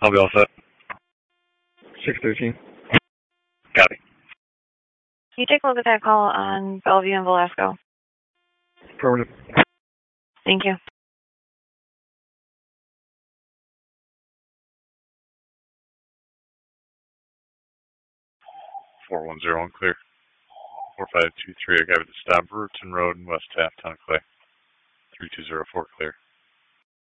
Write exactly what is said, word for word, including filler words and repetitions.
I'll be all set. six thirteen. Copy. Can you take a look at that call on Bellevue and Velasco? Affirmative. Thank you. four one zero one clear. four five two three, I got it to stop Brewerton Road in West Half, Town of Clay. three two zero four clear.